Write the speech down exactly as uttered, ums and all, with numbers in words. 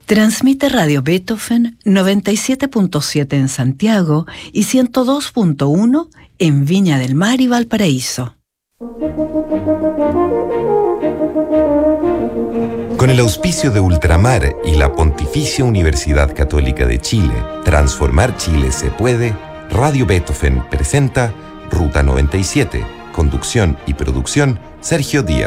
Transmite Radio Beethoven noventa y siete punto siete en Santiago y ciento dos punto uno en Viña del Mar y Valparaíso. Con el auspicio de Ultramar y la Pontificia Universidad Católica de Chile, Transformar Chile se puede, Radio Beethoven presenta Ruta noventa y siete, conducción y producción Sergio Díaz.